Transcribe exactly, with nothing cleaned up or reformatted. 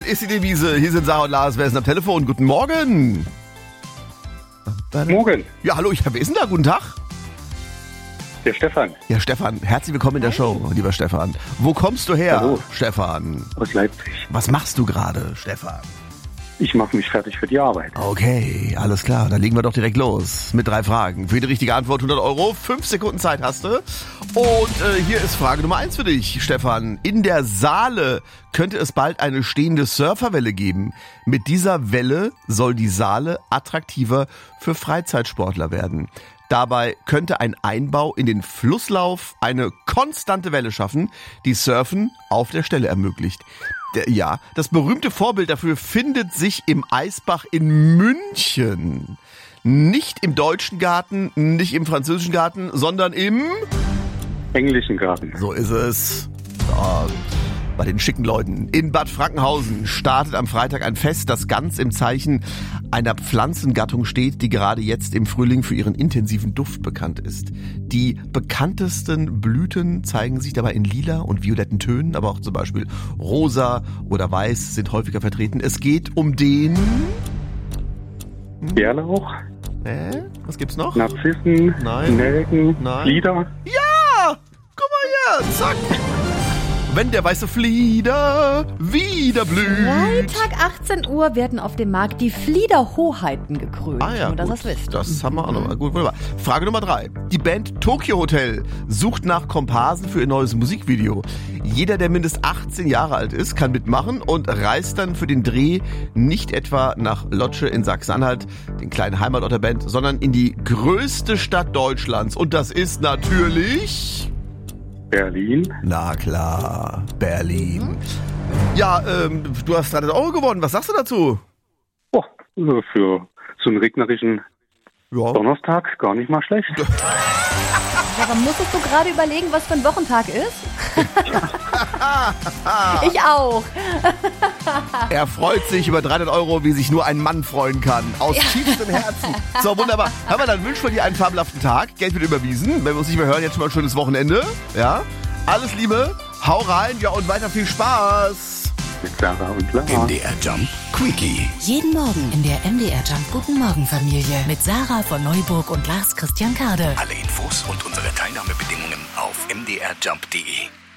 ist die Devise. Hier sind Sarah und Lars. Wer ist denn am Telefon? Guten Morgen. Morgen. Ja, hallo, ich, wer ist denn da? Guten Tag. Der Stefan. Ja, Stefan, herzlich willkommen in der Show, lieber Stefan. Wo kommst du her, Hallo. Stefan? Aus Leipzig. Was machst du gerade, Stefan? Ich mache mich fertig für die Arbeit. Okay, alles klar, dann legen wir doch direkt los mit drei Fragen. Für die richtige Antwort hundert Euro, fünf Sekunden Zeit hast du. Und äh, hier ist Frage Nummer eins für dich, Stefan. In der Saale könnte es bald eine stehende Surferwelle geben. Mit dieser Welle soll die Saale attraktiver für Freizeitsportler werden. Dabei könnte ein Einbau in den Flusslauf eine konstante Welle schaffen, die Surfen auf der Stelle ermöglicht. Der, ja, das berühmte Vorbild dafür findet sich im Eisbach in München. Nicht im deutschen Garten, nicht im französischen Garten, sondern im Englischen Garten. So ist es. So, bei den schicken Leuten. In Bad Frankenhausen startet am Freitag ein Fest, das ganz im Zeichen einer Pflanzengattung steht, die gerade jetzt im Frühling für ihren intensiven Duft bekannt ist. Die bekanntesten Blüten zeigen sich dabei in lila und violetten Tönen, aber auch zum Beispiel rosa oder weiß sind häufiger vertreten. Es geht um den... Bärlauch. Äh, was gibt's noch? Narzissen. Nein. Nelken. Nein. Flieder. Ja! Guck mal hier, zack! Wenn der weiße Flieder wieder blüht. Freitag achtzehn Uhr werden auf dem Markt die Fliederhoheiten gekrönt. Ah ja, nur, dass gut. ihr es wisst. Das haben wir auch noch mal. Gut, wunderbar. Frage Nummer drei. Die Band Tokyo Hotel sucht nach Komparsen für ihr neues Musikvideo. Jeder, der mindestens achtzehn Jahre alt ist, kann mitmachen und reist dann für den Dreh nicht etwa nach Lotsche in Sachsen-Anhalt, den kleinen Heimatort der Band, sondern in die größte Stadt Deutschlands. Und das ist natürlich... Berlin. Na klar, Berlin. Ja, ähm, du hast dreihundert Euro gewonnen. Was sagst du dazu? Oh, also für so einen regnerischen Ja. Donnerstag gar nicht mal schlecht. Aber musstest du gerade überlegen, was für ein Wochentag ist? Ich auch. Er freut sich über dreihundert Euro, wie sich nur ein Mann freuen kann. Aus tiefstem Herzen. So, wunderbar. Hör mal, dann wünschen wir dir einen fabelhaften Tag. Geld wird überwiesen. Wenn wir uns nicht mehr hören, jetzt schon mal ein schönes Wochenende. Ja. Alles Liebe. Hau rein. Ja, und weiter viel Spaß. Mit Sarah und Lara. M D R Jump Quickie. Jeden Morgen in der M D R Jump Guten Morgen Familie mit Sarah von Neuburg und Lars Christian Kade. Alle Infos und unsere Teilnahmebedingungen auf m d r jump punkt d e.